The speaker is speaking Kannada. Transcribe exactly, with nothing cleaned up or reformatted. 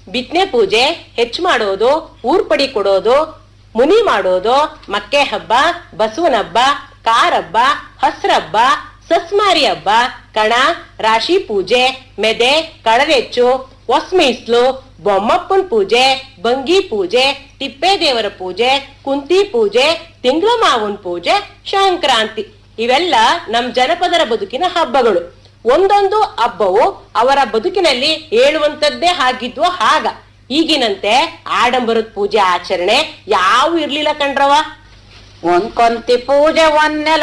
ಬಿತ್ನೆ ಪೂಜೆ ಹೆಚ್ಚು ಮಾಡೋದು, ಊರ್ಪಡಿ ಕೊಡೋದು, ಮುನಿ ಮಾಡೋದು, ಮಕ್ಕೆ ಹಬ್ಬ, ಬಸವನ ಹಬ್ಬ, ಕಾರಬ್ಬ, ಹಸ್ರಬ್ಬ, ಸಸ್ಮಾರಿ ಹಬ್ಬ, ಕಣ, ರಾಶಿ ಪೂಜೆ, ಮೆದೆ, ಕಳವೆಚ್ಚು, ಒಸ್ಮೀಸ್ಲು, ಬೊಮ್ಮಪ್ಪನ ಪೂಜೆ, ಬಂಗಿ ಪೂಜೆ, ತಿಪ್ಪೆ ದೇವರ ಪೂಜೆ, ಕುಂತಿ ಪೂಜೆ, ತಿಂಗಳ ಮಾವನ ಪೂಜೆ, ಸಂಕ್ರಾಂತಿ ಇವೆಲ್ಲ ನಮ್ ಜನಪದರ ಬದುಕಿನ ಹಬ್ಬಗಳು. ಒಂದೊಂದು ಹಬ್ಬವು ಅವರ ಬದುಕಿನಲ್ಲಿ ಹೇಳುವಂತದ್ದೇ ಆಗಿದ್ವು. ಆಗ ಈಗಿನಂತೆ ಆಡಂಬರದ ಪೂಜೆ ಆಚರಣೆ ಯಾವ ಇರ್ಲಿಲ್ಲ ಕಣ್ರವ. ಒಂದ್ ಕೊಂತಿ ಪೂಜೆ ಒಂದೆಲ್ಲ